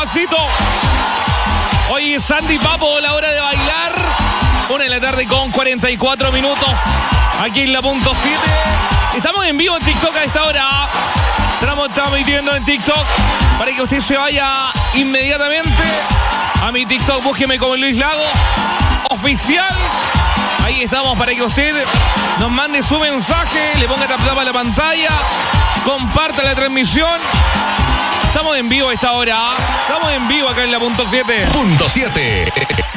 besito. Hoy Sandy Papo, la hora de bailar. 1 de la tarde con 44 minutos. Aquí en la punto 7. Estamos en vivo en TikTok a esta hora. Estamos transmitiendo en TikTok para que usted se vaya inmediatamente a mi TikTok. Búsqueme como Luis Lago Oficial. Ahí estamos para que usted nos mande su mensaje, le ponga tap a la pantalla, comparta la transmisión. Estamos en vivo a esta hora. Estamos en vivo acá en la punto 7. Punto 7.